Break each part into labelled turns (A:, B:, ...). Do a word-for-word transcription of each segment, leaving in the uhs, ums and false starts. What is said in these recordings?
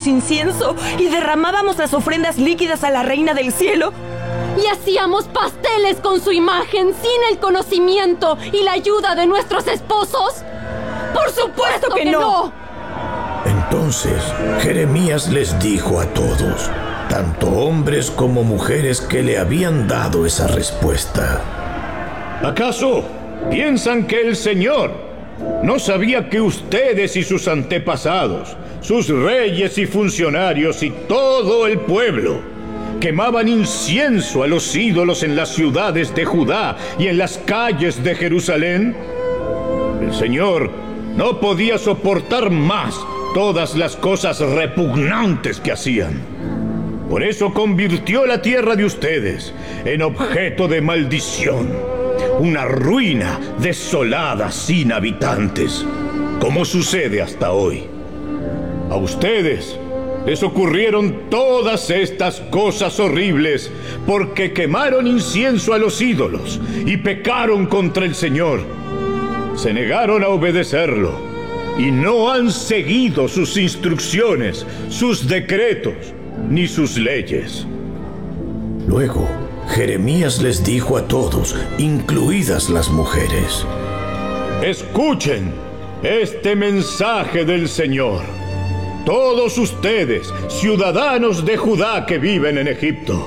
A: incienso y derramábamos las ofrendas líquidas a la Reina del Cielo.
B: Y hacíamos pasteles con su imagen sin el conocimiento y la ayuda de nuestros esposos. ¡Por supuesto que, que no! no!
C: Entonces Jeremías les dijo a todos, tanto hombres como mujeres que le habían dado esa respuesta:
D: ¿acaso piensan que el Señor no sabía que ustedes y sus antepasados, sus reyes y funcionarios y todo el pueblo, quemaban incienso a los ídolos en las ciudades de Judá y en las calles de Jerusalén? El Señor no podía soportar más todas las cosas repugnantes que hacían. Por eso convirtió la tierra de ustedes en objeto de maldición, una ruina desolada sin habitantes, como sucede hasta hoy. A ustedes les ocurrieron todas estas cosas horribles porque quemaron incienso a los ídolos y pecaron contra el Señor. Se negaron a obedecerlo y no han seguido sus instrucciones, sus decretos, ni sus leyes.
C: Luego, Jeremías les dijo a todos, incluidas las mujeres:
D: escuchen este mensaje del Señor. Todos ustedes, ciudadanos de Judá que viven en Egipto.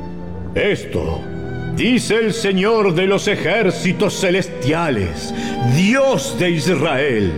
D: Esto dice el Señor de los ejércitos celestiales, Dios de Israel.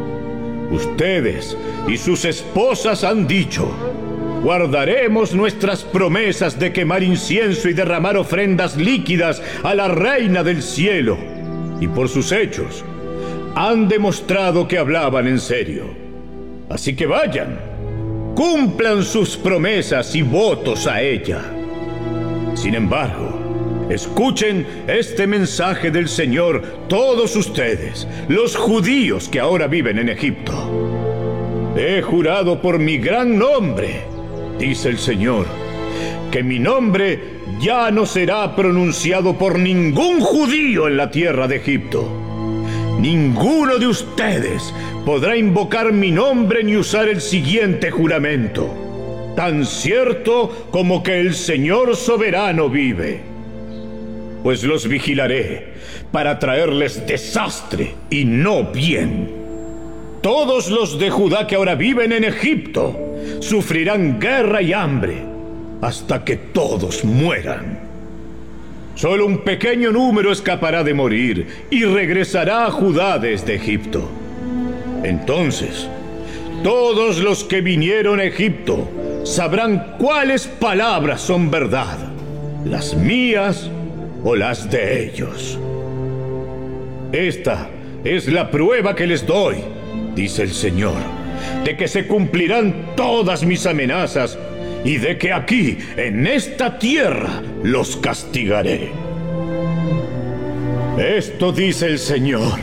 D: Ustedes y sus esposas han dicho: guardaremos nuestras promesas de quemar incienso y derramar ofrendas líquidas a la Reina del Cielo. Y por sus hechos han demostrado que hablaban en serio. Así que vayan, cumplan sus promesas y votos a ella. Sin embargo, escuchen este mensaje del Señor, todos ustedes, los judíos que ahora viven en Egipto. He jurado por mi gran nombre, dice el Señor, que mi nombre ya no será pronunciado por ningún judío en la tierra de Egipto. Ninguno de ustedes podrá invocar mi nombre ni usar el siguiente juramento, tan cierto como que el Señor soberano vive. Pues los vigilaré para traerles desastre y no bien. Todos los de Judá que ahora viven en Egipto sufrirán guerra y hambre hasta que todos mueran. Solo un pequeño número escapará de morir y regresará a Judá desde Egipto. Entonces, todos los que vinieron a Egipto sabrán cuáles palabras son verdad, las mías o las de ellos. Esta es la prueba que les doy, dice el Señor, de que se cumplirán todas mis amenazas y de que aquí, en esta tierra, los castigaré. Esto dice el Señor: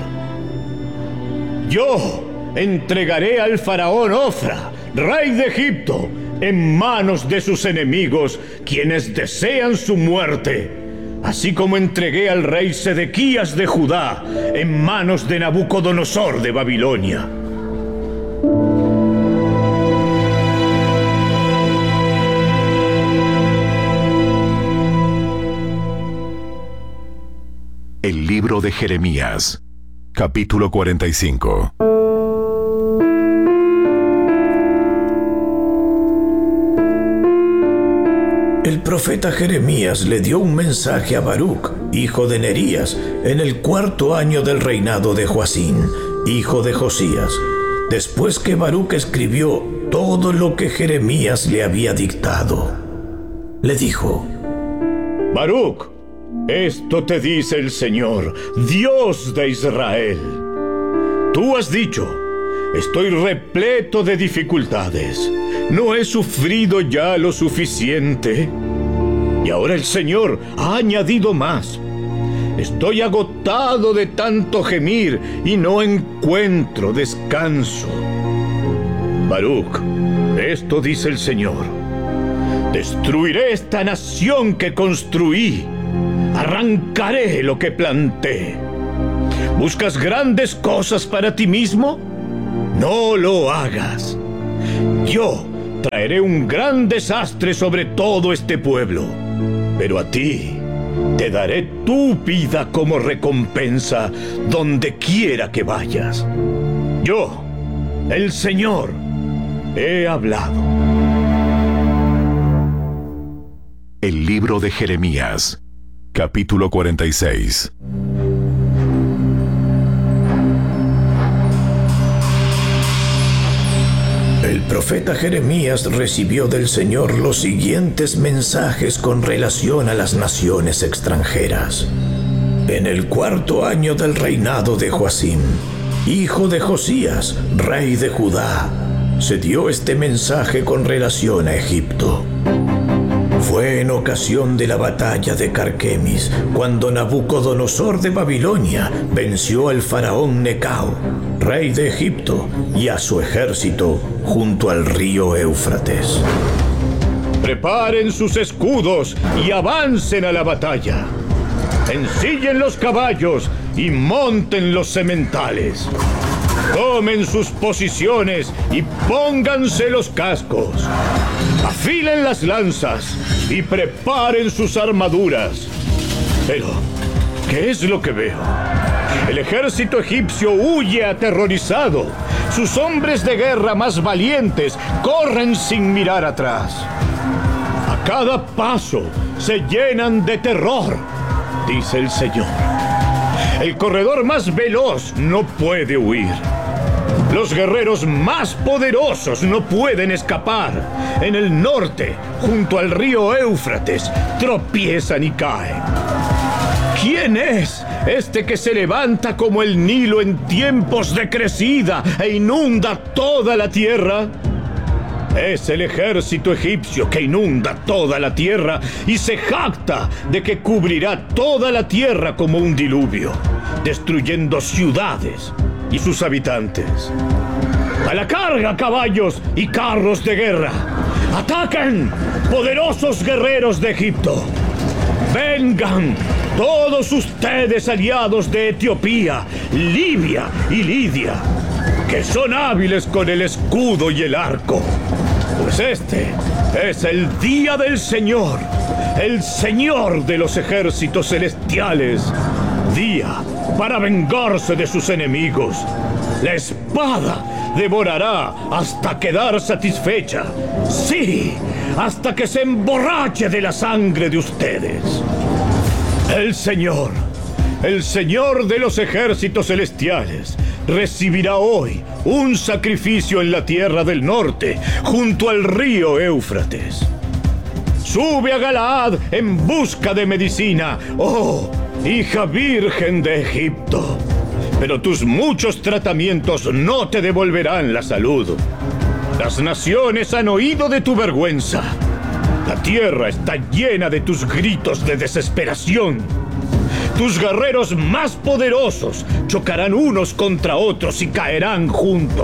D: yo entregaré al faraón Ofra, rey de Egipto, en manos de sus enemigos, quienes desean su muerte, así como entregué al rey Sedequías de Judá en manos de Nabucodonosor de Babilonia.
E: El libro de Jeremías, capítulo cuarenta y cinco.
C: El profeta Jeremías le dio un mensaje a Baruc, hijo de Nerías, en el cuarto año del reinado de Joacín, hijo de Josías, después que Baruc escribió todo lo que Jeremías le había dictado. Le dijo:
D: Baruc, esto te dice el Señor, Dios de Israel. Tú has dicho: estoy repleto de dificultades. ¿No he sufrido ya lo suficiente? Y ahora el Señor ha añadido más. Estoy agotado de tanto gemir y no encuentro descanso. Baruc, esto dice el Señor: destruiré esta nación que construí. Arrancaré lo que planté. ¿Buscas grandes cosas para ti mismo? No lo hagas. Yo traeré un gran desastre sobre todo este pueblo. Pero a ti te daré tu vida como recompensa donde quiera que vayas. Yo, el Señor, he hablado.
E: El libro de Jeremías, capítulo cuarenta y seis.
C: El profeta Jeremías recibió del Señor los siguientes mensajes con relación a las naciones extranjeras. En el cuarto año del reinado de Joacim, hijo de Josías, rey de Judá, se dio este mensaje con relación a Egipto. Fue en ocasión de la batalla de Carquemis, cuando Nabucodonosor de Babilonia venció al faraón Necao, rey de Egipto, y a su ejército junto al río Éufrates.
D: Preparen sus escudos y avancen a la batalla. Ensillen los caballos y monten los sementales. Tomen sus posiciones y pónganse los cascos. Afilen las lanzas y preparen sus armaduras. Pero, ¿qué es lo que veo? El ejército egipcio huye aterrorizado. Sus hombres de guerra más valientes corren sin mirar atrás. A cada paso se llenan de terror, dice el Señor. El corredor más veloz no puede huir. Los guerreros más poderosos no pueden escapar. En el norte, junto al río Éufrates, tropiezan y caen. ¿Quién es este que se levanta como el Nilo en tiempos de crecida e inunda toda la tierra? Es el ejército egipcio que inunda toda la tierra y se jacta de que cubrirá toda la tierra como un diluvio, destruyendo ciudades y sus habitantes. ¡A la carga, caballos y carros de guerra! ¡Ataquen, poderosos guerreros de Egipto! ¡Vengan, todos ustedes aliados de Etiopía, Libia y Lidia, que son hábiles con el escudo y el arco! Pues este es el día del Señor, el Señor de los ejércitos celestiales. Día para vengarse de sus enemigos. La espada devorará hasta quedar satisfecha. Sí, hasta que se emborrache de la sangre de ustedes. El Señor, el Señor de los ejércitos celestiales, recibirá hoy un sacrificio en la tierra del norte, junto al río Éufrates. Sube a Galaad en busca de medicina, oh hija virgen de Egipto. Pero tus muchos tratamientos no te devolverán la salud. Las naciones han oído de tu vergüenza. La tierra está llena de tus gritos de desesperación. Tus guerreros más poderosos chocarán unos contra otros y caerán juntos.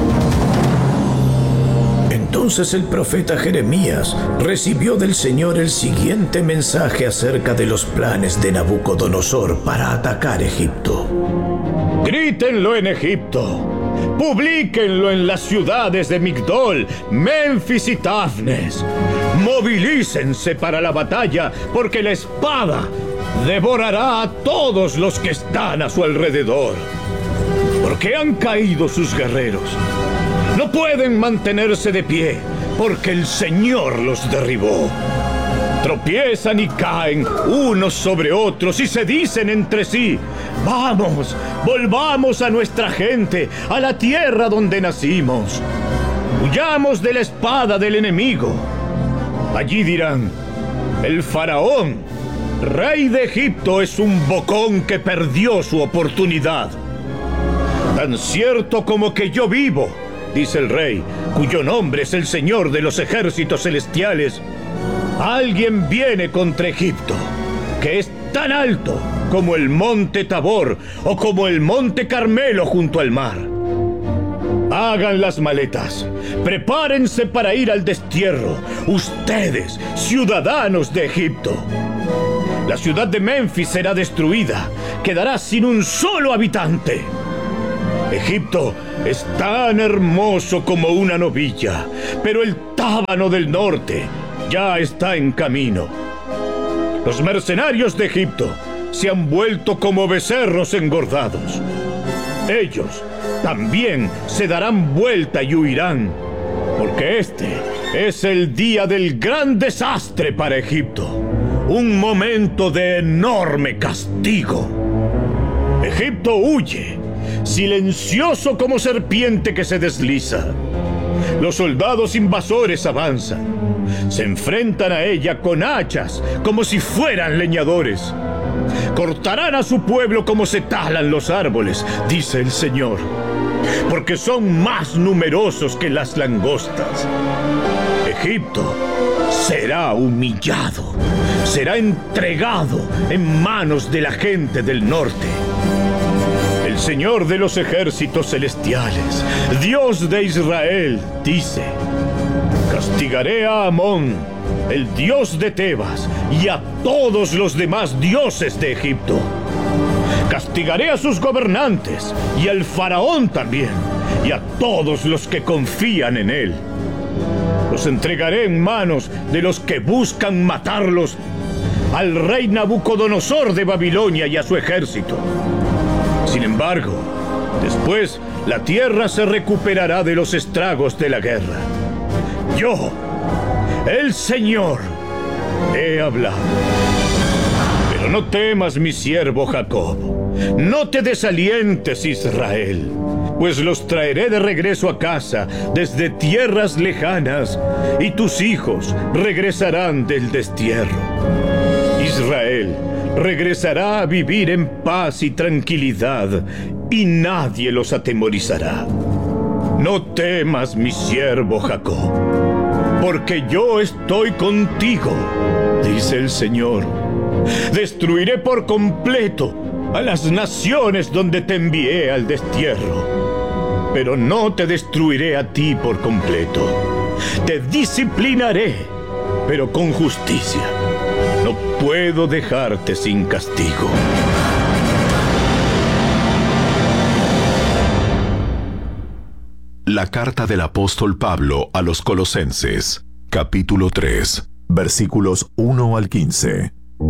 C: Entonces el profeta Jeremías recibió del Señor el siguiente mensaje acerca de los planes de Nabucodonosor para atacar Egipto.
D: Grítenlo en Egipto, publíquenlo en las ciudades de Migdol, Menfis y Tafnes. Movilícense para la batalla, porque la espada devorará a todos los que están a su alrededor. ¿Por qué han caído sus guerreros? No pueden mantenerse de pie, porque el Señor los derribó. Tropiezan y caen unos sobre otros y se dicen entre sí: vamos, volvamos a nuestra gente, a la tierra donde nacimos. Huyamos de la espada del enemigo. Allí dirán: el faraón, rey de Egipto, es un bocón que perdió su oportunidad. Tan cierto como que yo vivo, dice el rey, cuyo nombre es el Señor de los ejércitos celestiales, alguien viene contra Egipto, que es tan alto como el monte Tabor o como el monte Carmelo junto al mar. Hagan las maletas, prepárense para ir al destierro, ustedes, ciudadanos de Egipto. La ciudad de Menfis será destruida, quedará sin un solo habitante. Egipto es tan hermoso como una novilla, pero el tábano del norte ya está en camino. Los mercenarios de Egipto se han vuelto como becerros engordados. Ellos también se darán vuelta y huirán, porque este es el día del gran desastre para Egipto, un momento de enorme castigo. Egipto huye, silencioso como serpiente que se desliza. Los soldados invasores avanzan, se enfrentan a ella con hachas como si fueran leñadores. Cortarán a su pueblo como se talan los árboles, dice el Señor, porque son más numerosos que las langostas. Egipto será humillado, será entregado en manos de la gente del norte. El Señor de los ejércitos celestiales, Dios de Israel, dice: castigaré a Amón, el dios de Tebas, y a todos los demás dioses de Egipto. Castigaré a sus gobernantes, y al faraón también, y a todos los que confían en él. Los entregaré en manos de los que buscan matarlos, al rey Nabucodonosor de Babilonia y a su ejército. Sin embargo, después la tierra se recuperará de los estragos de la guerra. Yo, el Señor, he hablado. Pero no temas, mi siervo Jacob, no te desalientes, Israel, pues los traeré de regreso a casa desde tierras lejanas, y tus hijos regresarán del destierro. Israel regresará a vivir en paz y tranquilidad, y nadie los atemorizará. No temas, mi siervo Jacob, porque yo estoy contigo, dice el Señor. Destruiré por completo a las naciones donde te envié al destierro, pero no te destruiré a ti por completo. Te disciplinaré, pero con justicia. No puedo dejarte sin castigo.
E: La carta del apóstol Pablo a los Colosenses, capítulo tres, versículos uno al quince.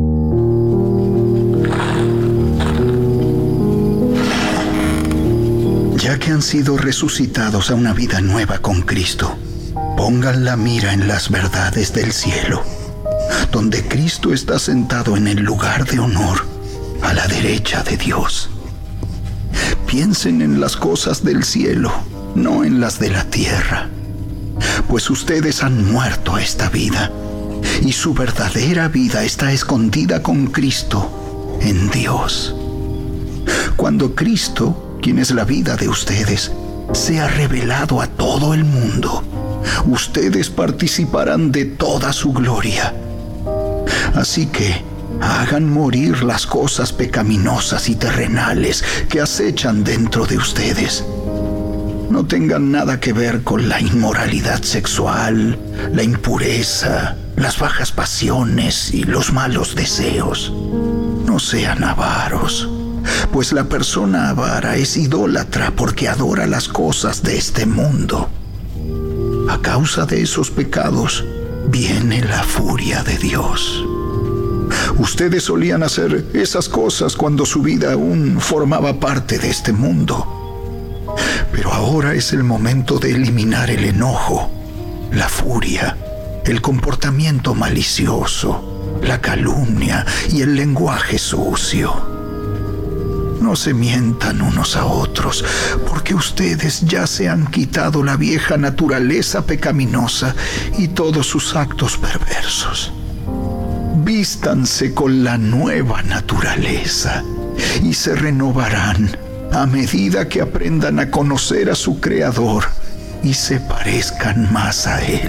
F: Ya que han sido resucitados a una vida nueva con Cristo, pongan la mira en las verdades del cielo, donde Cristo está sentado en el lugar de honor, a la derecha de Dios. Piensen en las cosas del cielo, no en las de la tierra, pues ustedes han muerto a esta vida, y su verdadera vida está escondida con Cristo en Dios. Cuando Cristo, quien es la vida de ustedes, sea revelado a todo el mundo, ustedes participarán de toda su gloria. Así que hagan morir las cosas pecaminosas y terrenales que acechan dentro de ustedes. No tengan nada que ver con la inmoralidad sexual, la impureza, las bajas pasiones y los malos deseos. No sean avaros, pues la persona avara es idólatra porque adora las cosas de este mundo. A causa de esos pecados viene la furia de Dios. Ustedes solían hacer esas cosas cuando su vida aún formaba parte de este mundo. Pero ahora es el momento de eliminar el enojo, la furia, el comportamiento malicioso, la calumnia y el lenguaje sucio. No se mientan unos a otros, porque ustedes ya se han quitado la vieja naturaleza pecaminosa y todos sus actos perversos. Vístanse con la nueva naturaleza y se renovarán a medida que aprendan a conocer a su Creador y se parezcan más a Él.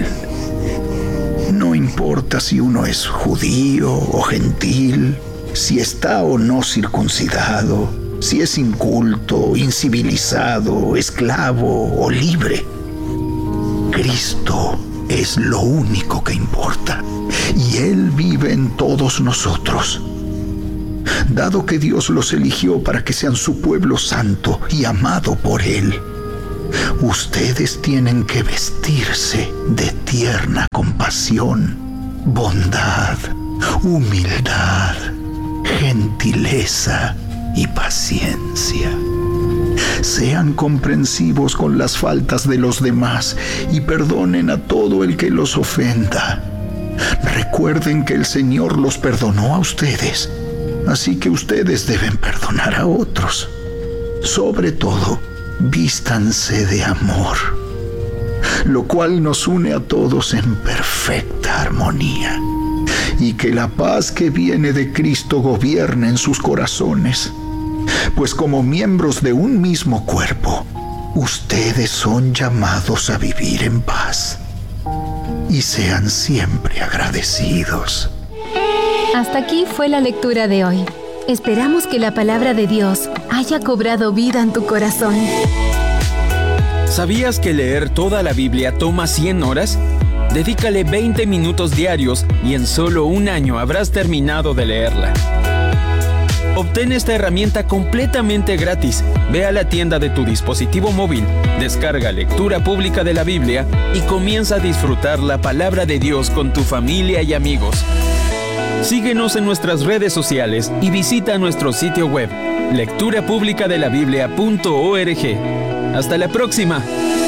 F: No importa si uno es judío o gentil, si está o no circuncidado, si es inculto, incivilizado, esclavo o libre. Cristo es lo único que importa, y Él vive en todos nosotros. dado que Dios los eligió para que sean su pueblo santo y amado por Él. Ustedes tienen que vestirse de tierna compasión, bondad, humildad, gentileza y paciencia. Sean comprensivos con las faltas de los demás y perdonen a todo el que los ofenda. Recuerden que el Señor los perdonó a ustedes, así que ustedes deben perdonar a otros. Sobre todo, vístanse de amor, lo cual nos une a todos en perfecta armonía. Y que la paz que viene de Cristo gobierne en sus corazones, pues como miembros de un mismo cuerpo, ustedes son llamados a vivir en paz. Y sean siempre agradecidos.
G: Hasta aquí fue la lectura de hoy. Esperamos que la palabra de Dios haya cobrado vida en tu corazón.
H: ¿Sabías que leer toda la Biblia toma cien horas? Dedícale veinte minutos diarios y en solo un año habrás terminado de leerla. Obtén esta herramienta completamente gratis. Ve a la tienda de tu dispositivo móvil, descarga Lectura Pública de la Biblia y comienza a disfrutar la palabra de Dios con tu familia y amigos. Síguenos en nuestras redes sociales y visita nuestro sitio web lectura pública de la biblia punto org. Hasta la próxima.